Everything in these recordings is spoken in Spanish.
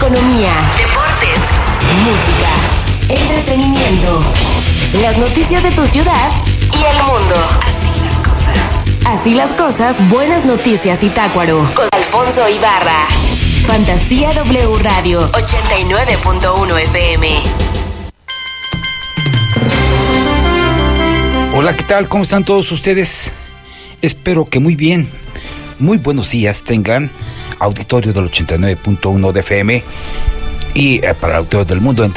economía, deportes, música, entretenimiento, las noticias de tu ciudad y el mundo. Así las cosas. Así las cosas, buenas noticias Zitácuaro. Con Alfonso Ibarra. Fantasía W Radio 89.1 FM. Hola, ¿qué tal? ¿Cómo están todos ustedes? Espero que muy bien. Muy buenos días tengan, auditorio del 89.1 de FM y para el auditorio del mundo en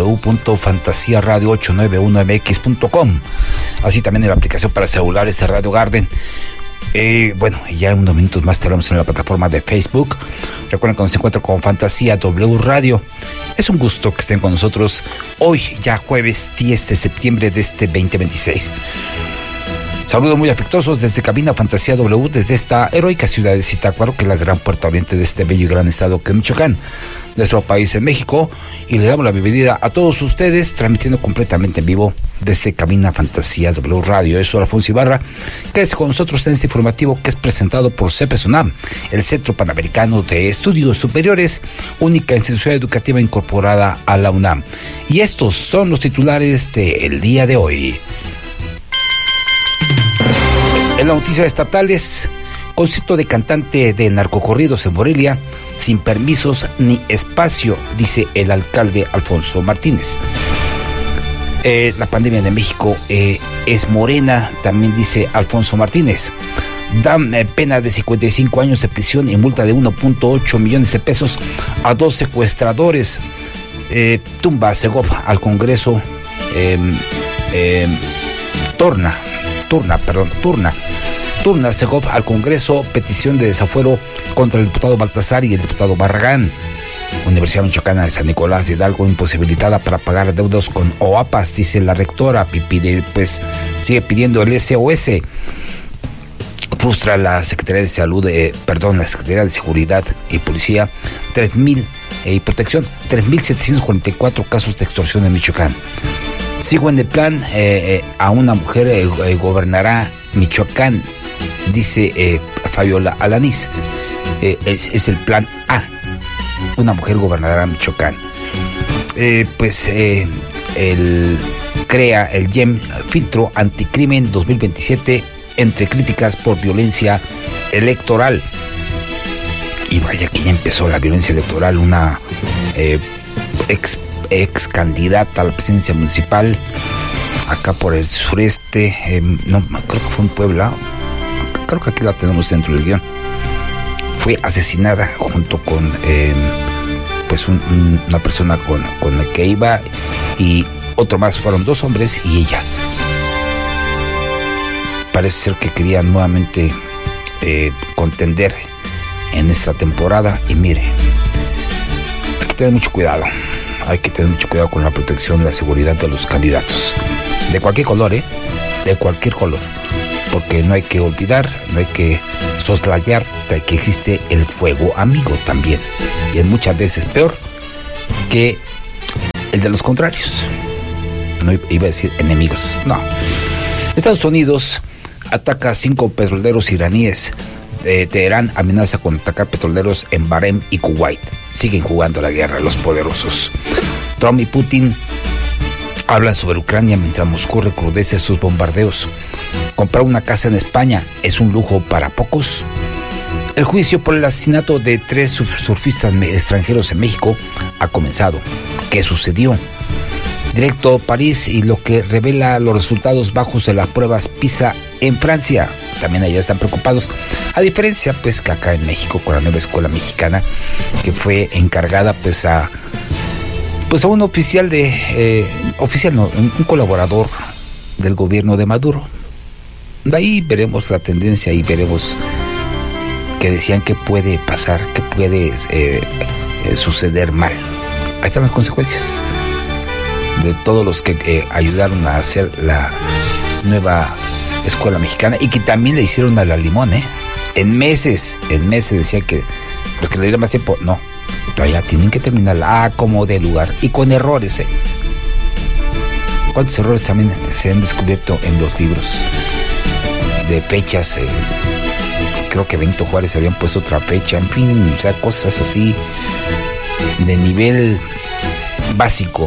www.fantasiaradio891mx.com, así también en la aplicación para celulares de Radio Garden. Bueno, ya en unos minutos más estaremos en la plataforma de Facebook. Recuerden que nos encuentran con Fantasía W Radio. Es un gusto que estén con nosotros hoy, ya jueves 10 de septiembre de este 2026. Saludos muy afectuosos desde Cabina Fantasía W, desde esta heroica ciudad de Zitácuaro, que es la gran puerta oriente de este bello y gran estado que es Michoacán, nuestro país en México, y le damos la bienvenida a todos ustedes, transmitiendo completamente en vivo desde Cabina Fantasía W Radio. Yo soy Alfonso Ibarra, quédese con nosotros en este informativo que es presentado por CEPES UNAM, el Centro Panamericano de Estudios Superiores, única institución educativa incorporada a la UNAM. Y estos son los titulares del día de hoy. En las noticias estatales, concierto de cantante de narcocorridos en Morelia, sin permisos ni espacio, dice el alcalde Alfonso Martínez. La pandemia de México es morena, también dice Alfonso Martínez. Dan pena de 55 años de prisión y multa de 1.8 millones de pesos a 2 secuestradores. Tumba Segov al Congreso. Turna Segov al Congreso petición de desafuero contra el diputado Baltasar y el diputado Barragán. Universidad Michoacana de San Nicolás de Hidalgo imposibilitada para pagar deudas con OAPAS, dice la rectora. Sigue pidiendo el SOS. Frustra la Secretaría de Salud, la Secretaría de Seguridad y Policía, 3.000 y Protección, 3.744 casos de extorsión en Michoacán. Sigo en el plan, a una mujer gobernará Michoacán, dice Fabiola Alanís. Es el plan A. Una mujer gobernará Michoacán. Crea el GEM Filtro Anticrimen 2027 entre críticas por violencia electoral. Y vaya que ya empezó la violencia electoral. Una ex candidata a la presidencia municipal acá por el sureste, creo que fue en Puebla, creo que aquí la tenemos dentro del guión, fue asesinada junto con una persona con la que iba, y otro más. Fueron 2 hombres y ella. Parece ser que querían nuevamente contender en esta temporada, y mire, hay que tener mucho cuidado. Hay que tener mucho cuidado con la protección y la seguridad de los candidatos. De cualquier color, de cualquier color. Porque no hay que olvidar, no hay que soslayar de que existe el fuego amigo también. Y es muchas veces peor que el de los contrarios. No iba a decir enemigos, no. Estados Unidos ataca a 5 petroleros iraníes. Teherán amenaza con atacar petroleros en Bahrein y Kuwait. Siguen jugando la guerra los poderosos. Trump y Putin hablan sobre Ucrania mientras Moscú recrudece sus bombardeos. Comprar una casa en España es un lujo para pocos. El juicio por el asesinato de 3 surfistas extranjeros en México ha comenzado. ¿Qué sucedió? Directo París y lo que revela los resultados bajos de las pruebas PISA en Francia. También allá están preocupados, a diferencia que acá en México con la nueva escuela mexicana, que fue encargada a un oficial un colaborador del gobierno de Maduro. De ahí veremos la tendencia y veremos que decían que puede pasar, que puede suceder mal. Ahí están las consecuencias de todos los que ayudaron a hacer la nueva escuela mexicana, y que también le hicieron a la Limón, en meses decía que porque le diera más tiempo. No, pero ya tienen que terminarla como de lugar y con errores. ¿Cuántos errores también se han descubierto en los libros de fechas? Creo que Benito Juárez habían puesto otra fecha, en fin, o sea, cosas así de nivel básico.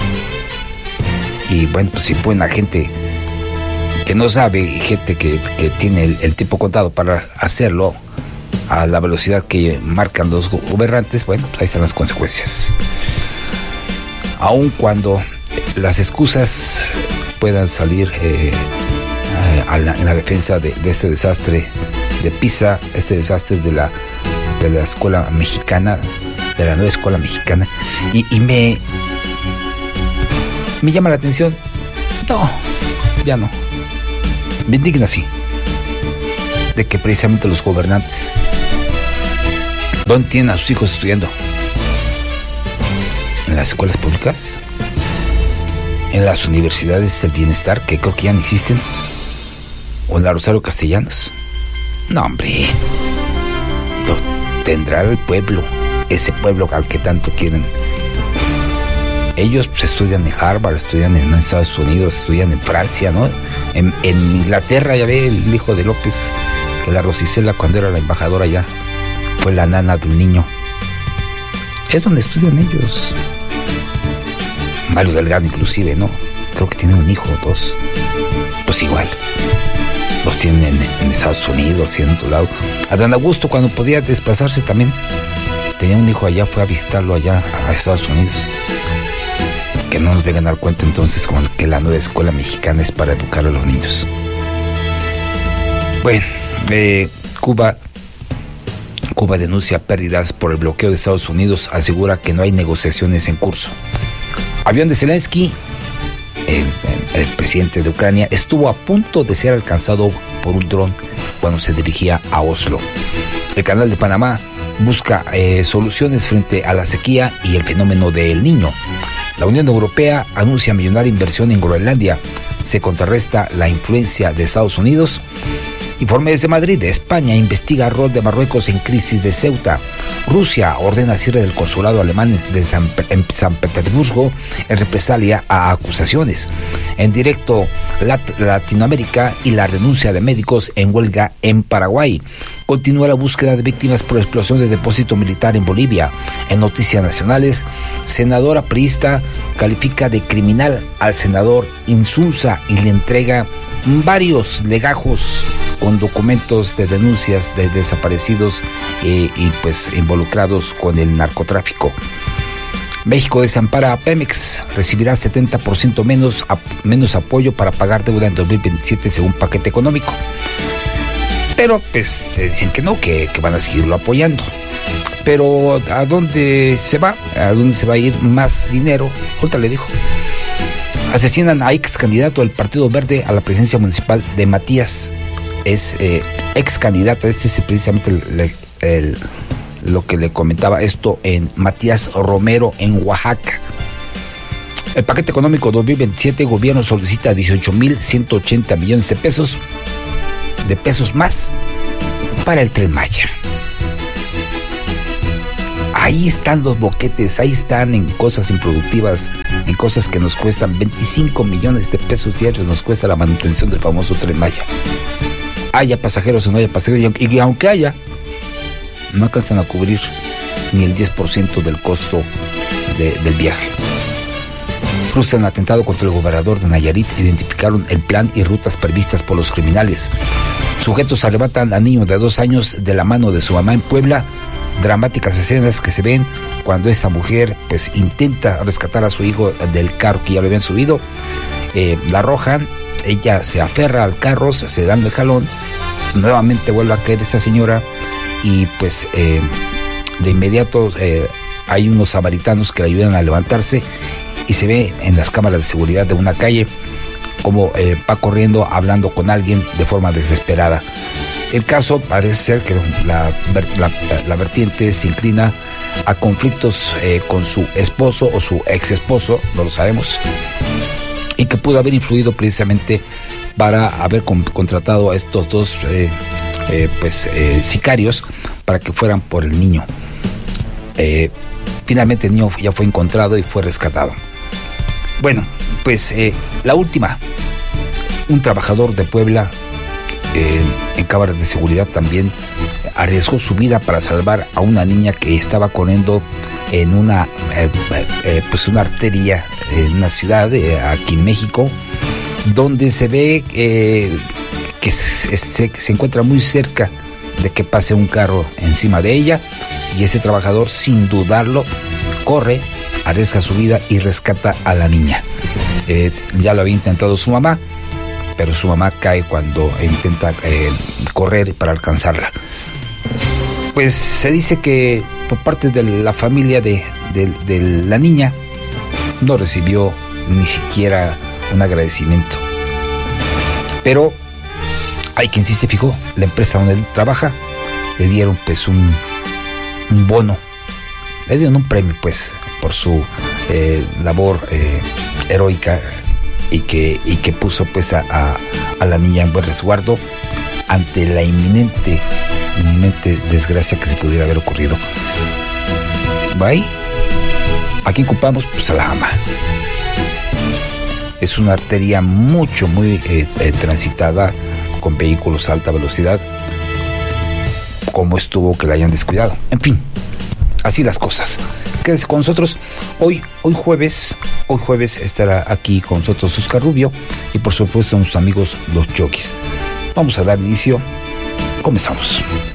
Y bueno, pues si ponen a gente que no sabe y gente que tiene el tiempo contado para hacerlo a la velocidad que marcan los gobernantes, bueno, pues ahí están las consecuencias. Aun cuando las excusas puedan salir en la defensa de este desastre de Pisa, este desastre de la escuela mexicana, de la nueva escuela mexicana, y me llama la atención. No, ya no. Me indigna, sí, de que precisamente los gobernantes, ¿dónde tienen a sus hijos estudiando? ¿En las escuelas públicas? ¿En las universidades del bienestar, que creo que ya no existen? ¿O en la Rosario Castellanos? No, hombre. Lo tendrá el pueblo, ese pueblo al que tanto quieren. Ellos pues estudian en Harvard, estudian en Estados Unidos, estudian en Francia, ¿no? En Inglaterra, ya ve el hijo de López, que la Rosicela, cuando era la embajadora allá, fue la nana del niño. Es donde estudian ellos. Mario Delgado inclusive, ¿no? Creo que tiene un hijo o dos. Pues igual. Los tienen en Estados Unidos y en otro lado. Adán Augusto, cuando podía desplazarse también, tenía un hijo allá, fue a visitarlo allá a Estados Unidos. Que no nos vengan a dar cuenta entonces con que la nueva escuela mexicana es para educar a los niños. Bueno, Cuba denuncia pérdidas por el bloqueo de Estados Unidos, asegura que no hay negociaciones en curso. Avión de Zelensky, el presidente de Ucrania, estuvo a punto de ser alcanzado por un dron cuando se dirigía a Oslo. El Canal de Panamá busca soluciones frente a la sequía y el fenómeno del Niño. La Unión Europea anuncia millonaria inversión en Groenlandia. Se contrarresta la influencia de Estados Unidos. Informe desde Madrid. España investiga rol de Marruecos en crisis de Ceuta. Rusia ordena cierre del consulado alemán en San Petersburgo en represalia a acusaciones. En directo, Latinoamérica y la renuncia de médicos en huelga en Paraguay. Continúa la búsqueda de víctimas por explosión de depósito militar en Bolivia. En noticias nacionales, senadora priista califica de criminal al senador Insulza y le entrega varios legajos con documentos de denuncias de desaparecidos y pues involucrados con el narcotráfico. México desampara a Pemex, recibirá 70% menos apoyo para pagar deuda en 2027 según paquete económico. Pero pues dicen que no, que van a seguirlo apoyando. Pero ¿a dónde se va? ¿A dónde se va a ir más dinero? Ahorita le dijo. Asesinan a ex candidato del Partido Verde a la presidencia municipal de Matías. Es ex candidata, este es precisamente lo que le comentaba esto en Matías Romero en Oaxaca. El paquete económico 2027, gobierno solicita 18,180 millones de pesos más para el Tren Maya. Ahí están los boquetes, ahí están en cosas improductivas, en cosas que nos cuestan 25 millones de pesos diarios, nos cuesta la manutención del famoso Tren Maya. Haya pasajeros o no haya pasajeros, y aunque haya, no alcanzan a cubrir ni el 10% del costo del viaje. Frustran atentado contra el gobernador de Nayarit, identificaron el plan y rutas previstas por los criminales. Sujetos arrebatan a niño de 2 años de la mano de su mamá en Puebla. Dramáticas escenas que se ven cuando esta mujer pues intenta rescatar a su hijo del carro que ya lo habían subido. La arrojan, ella se aferra al carro, se dan el jalón, nuevamente vuelve a caer esa señora y pues de inmediato hay unos samaritanos que le ayudan a levantarse y se ve en las cámaras de seguridad de una calle como va corriendo hablando con alguien de forma desesperada. El caso parece ser que la vertiente se inclina a conflictos con su esposo o su ex esposo, no lo sabemos, y que pudo haber influido precisamente para haber contratado a estos dos sicarios para que fueran por el niño. Finalmente el niño ya fue encontrado y fue rescatado. Bueno, pues la última, un trabajador de Puebla en cámaras de seguridad también arriesgó su vida para salvar a una niña que estaba corriendo en una arteria en una ciudad aquí en México, donde se ve que se encuentra muy cerca de que pase un carro encima de ella, y ese trabajador, sin dudarlo, corre, arriesga su vida y rescata a la niña. Ya lo había intentado su mamá, pero su mamá cae cuando intenta correr para alcanzarla. Pues se dice que por parte de la familia de la niña no recibió ni siquiera un agradecimiento. Pero hay quien sí se fijó. La empresa donde él trabaja le dieron pues un bono, le dieron un premio pues por su labor heroica, y que puso pues a la niña en buen resguardo ante la inminente desgracia que se pudiera haber ocurrido. ¿Bye? ¿A quién ocupamos? Pues a la ama. Es una arteria muy transitada con vehículos a alta velocidad. ¿Cómo estuvo que la hayan descuidado? En fin, así las cosas. Quédese con nosotros. Hoy jueves estará aquí con nosotros Oscar Rubio y por supuesto nuestros amigos los Jockeys. Vamos a dar inicio. Comenzamos.